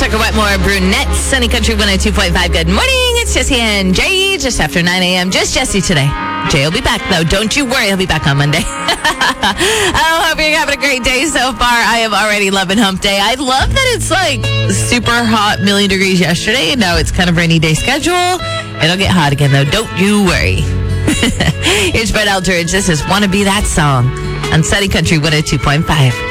Tucker Wetmore, Brunette, Sunny Country 102.5. Good morning. It's Jessie and Jay just after 9 a.m. Just Jessie today. Jay will be back, though. Don't you worry. He'll be back on Monday. I hope you're having a great day so far. I am already loving hump day. I love that it's like super hot, million degrees yesterday, and now it's kind of rainy day schedule. It'll get hot again, though. Don't you worry. Here's Brett Eldridge. This is Wanna Be That Song on Sunny Country 102.5.